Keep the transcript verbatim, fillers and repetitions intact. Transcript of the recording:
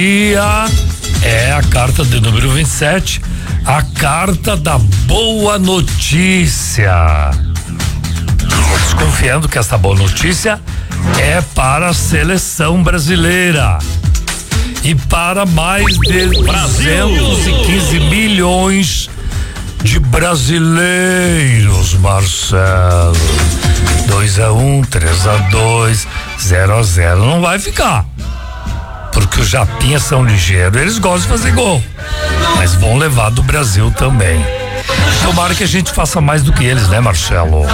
É a carta de número vinte e sete, a carta da boa notícia. Estou desconfiando que essa boa notícia é para a seleção brasileira e para mais de duzentos e quinze milhões de brasileiros, Marcelo. dois a um, três a dois, zero a zero. Não vai ficar. Porque os japinhas são ligeiros, eles gostam de fazer gol. Mas vão levar do Brasil também. Tomara que a gente faça mais do que eles, né, Marcelo?